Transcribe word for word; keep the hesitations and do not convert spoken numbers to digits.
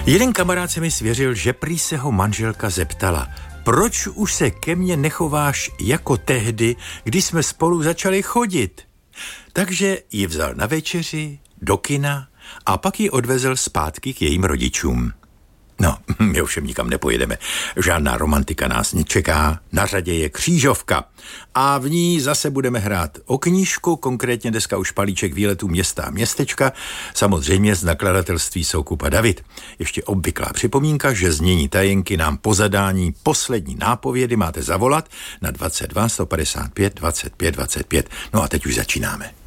Jeden kamarád se mi svěřil, že prý se ho manželka zeptala, proč už se ke mně nechováš jako tehdy, když jsme spolu začali chodit. Takže ji vzal na večeři, do kina a pak ji odvezl zpátky k jejím rodičům. No, my ovšem nikam nepojedeme. Žádná romantika nás nečeká. Na řadě je křížovka. A v ní zase budeme hrát o knížku, konkrétně dneska už palíček výletů města a městečka, samozřejmě z nakladatelství Soukupa David. Ještě obvyklá připomínka, že znění tajenky nám po zadání poslední nápovědy máte zavolat na dvacet dva sto padesát pět dvacet pět dvacet pět. No a teď už začínáme.